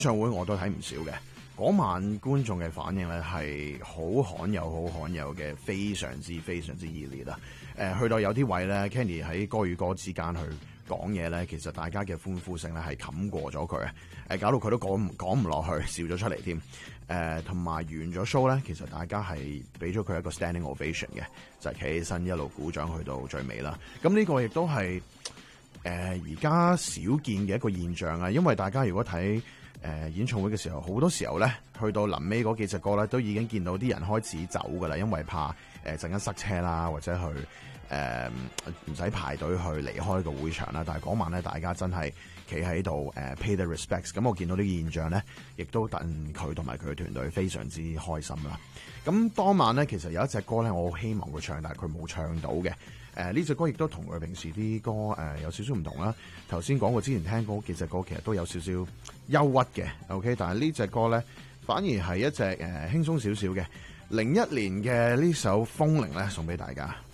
唱會我都睇唔少嘅，嗰晚觀眾嘅反應咧係好罕有嘅，非常之熱烈啊！去到有啲位咧 ，Candy 喺歌與歌之間去講嘢咧，其實大家嘅歡呼聲咧係冚過咗佢啊！搞到佢都講唔落去，笑咗出嚟添。同埋完咗 show 咧，其實大家係俾咗佢一個 standing ovation 嘅，就係企起身一路鼓掌去到最尾啦。咁呢個亦都係而家少見嘅一個現象啊！因為大家如果睇演唱會嘅時候，好多時候咧，去到臨尾嗰幾隻歌咧，都已經見到啲人開始走噶啦，因為怕陣間塞車啦，或者去唔使排隊去離開個會場啦。但係嗰晚咧，大家真係企喺度pay the respects。咁我見到呢個現象咧，亦都戥佢同埋佢嘅團隊非常之開心啦。咁當晚咧，其實有一隻歌咧，我好希望佢唱，但係佢冇唱到嘅。呢隻歌亦都同佢平時啲歌有少少唔同啦。頭先講過之前聽過幾隻歌，其實都有少少憂鬱嘅。OK， 但係呢隻歌咧，反而係一隻輕鬆少少嘅。01年嘅呢首《風鈴》咧，送俾大家。